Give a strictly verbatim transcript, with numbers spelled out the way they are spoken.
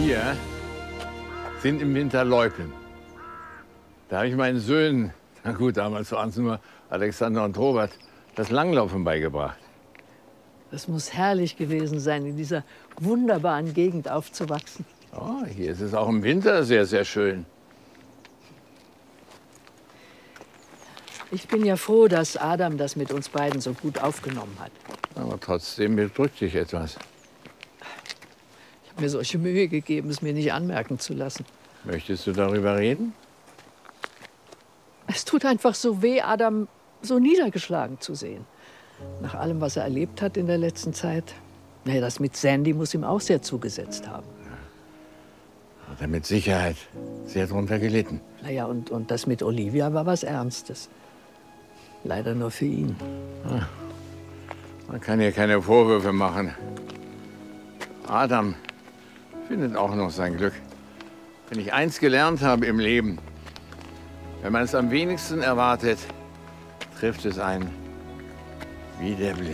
hier sind im Winter Loipen. Da habe ich meinen Söhnen, na gut, damals waren es nur Alexander und Robert, das Langlaufen beigebracht. Das muss herrlich gewesen sein, in dieser wunderbaren Gegend aufzuwachsen. Oh, hier ist es auch im Winter sehr, sehr schön. Ich bin ja froh, dass Adam das mit uns beiden so gut aufgenommen hat. Aber trotzdem bedrückt dich etwas. Ich habe mir solche Mühe gegeben, es mir nicht anmerken zu lassen. Möchtest du darüber reden? Es tut einfach so weh, Adam so niedergeschlagen zu sehen. Nach allem, was er erlebt hat in der letzten Zeit. Naja, das mit Sandy muss ihm auch sehr zugesetzt haben. Hat er mit Sicherheit sehr drunter gelitten. Naja, und, und das mit Olivia war was Ernstes. Leider nur für ihn. Ah, man kann hier keine Vorwürfe machen. Adam findet auch noch sein Glück. Wenn ich eins gelernt habe im Leben, wenn man es am wenigsten erwartet, trifft es einen wie der Blitz.